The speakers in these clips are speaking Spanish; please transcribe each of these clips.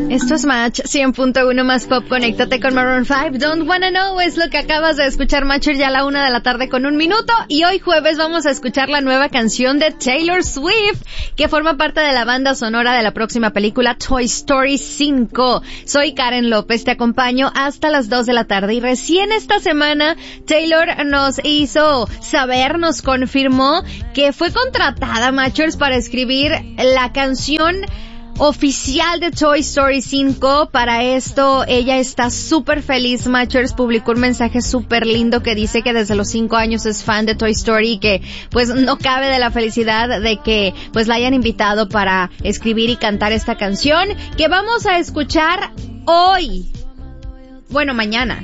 Esto es Match 100.1 más pop. Conéctate con Maroon 5. Don't Wanna Know es lo que acabas de escuchar, Matcher, ya a la 1:00 p.m. con 1 minuto. Y hoy jueves vamos a escuchar la nueva canción de Taylor Swift, que forma parte de la banda sonora de la próxima película Toy Story 5. Soy Karen López, te acompaño hasta las 2:00 p.m. Y recién esta semana Taylor nos hizo saber, nos confirmó que fue contratada, Matchers, para escribir la canción oficial de Toy Story 5. Para esto ella está súper feliz, Matchers. Publicó un mensaje súper lindo que dice que desde los 5 años es fan de Toy Story y que pues no cabe de la felicidad de que pues la hayan invitado para escribir y cantar esta canción que vamos a escuchar hoy. Bueno, mañana.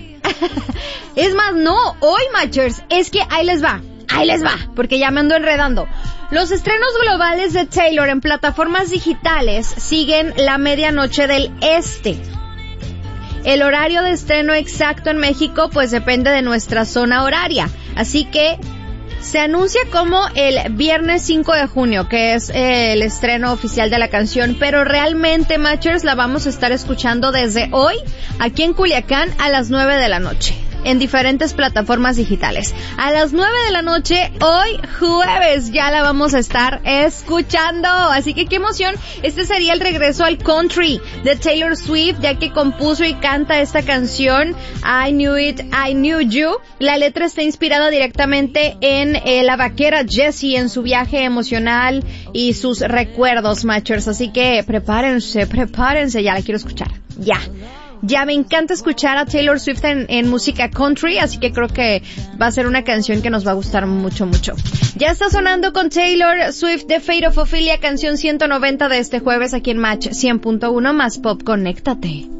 Es más, no, hoy, Matchers. Es que ahí les va, porque ya me ando enredando. Los estrenos globales de Taylor en plataformas digitales siguen la medianoche del este. El horario de estreno exacto en México pues depende de nuestra zona horaria. Así que se anuncia como el viernes 5 de junio, que es el estreno oficial de la canción, pero realmente, Matchers, la vamos a estar escuchando desde hoy, aquí en Culiacán, a las 9 de la noche. En diferentes plataformas digitales. A las 9 de la noche, hoy jueves, ya la vamos a estar escuchando. Así que qué emoción. Este sería el regreso al country de Taylor Swift, ya que compuso y canta esta canción, I Knew It, I Knew You. La letra está inspirada directamente en la vaquera Jessie, en su viaje emocional y sus recuerdos, Matchers. Así que prepárense, ya la quiero escuchar. Ya me encanta escuchar a Taylor Swift en música country, así que creo que va a ser una canción que nos va a gustar mucho, mucho. Ya está sonando con Taylor Swift, The Fate of Ophelia, canción 190 de este jueves aquí en Match 100.1 más pop. Conéctate.